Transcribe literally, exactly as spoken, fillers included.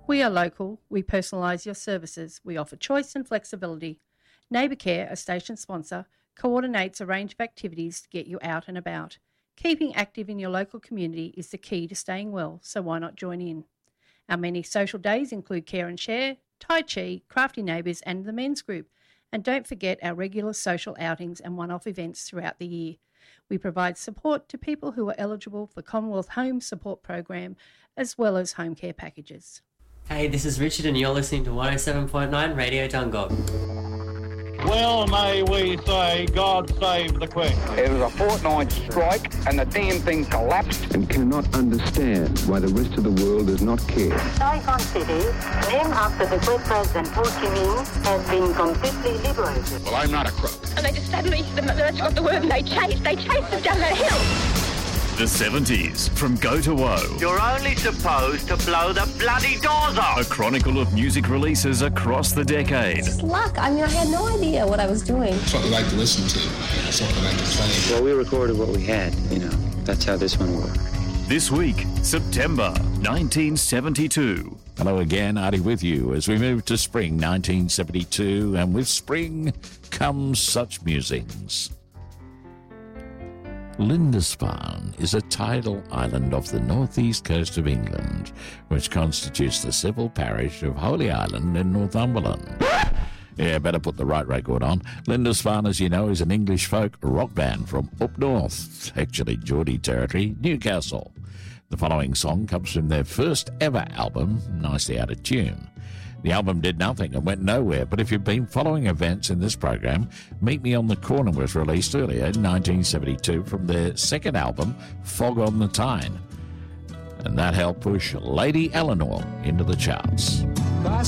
We are local, we personalise your services, we offer choice and flexibility. Neighbour Care, a station sponsor, coordinates a range of activities to get you out and about. Keeping active in your local community is the key to staying well, so why not join in? Our many social days include Care and Share, Tai Chi, Crafty Neighbours and the Men's Group. And don't forget our regular social outings and one-off events throughout the year. We provide support to people who are eligible for Commonwealth Home Support Program as well as home care packages. Hey, this is Richard and you're listening to one oh seven point nine Radio Dungog. Well, may we say, God save the Queen. It was a fortnight strike and the damn thing collapsed. And cannot understand why the rest of the world does not care. Saigon City, named after the great President Ho Chi Minh, has been completely liberated. Well, I'm not a crook. And they just suddenly, that's got the word, and they chased, they chased us down that hill. The seventies, from Go to Woe. You're only supposed to blow the bloody doors off. A chronicle of music releases across the decade. It's luck. I mean, I had no idea what I was doing. It's what we like to listen to. It's what we like to play. Well, we recorded what we had, you know. That's how this one worked. This week, September nineteen seventy-two. Hello again, Artie with you as we move to spring nineteen seventy-two, and with spring comes such musings. Lindisfarne is a tidal island off the northeast coast of England, which constitutes the civil parish of Holy Island in Northumberland. Yeah, better put the right record on. Lindisfarne, as you know, is an English folk rock band from up north, actually Geordie territory, Newcastle. The following song comes from their first ever album, nicely out of tune. The album did nothing and went nowhere, but if you've been following events in this program, Meet Me on the Corner was released earlier in nineteen seventy-two from their second album, Fog on the Tyne. And that helped push Lady Eleanor into the charts.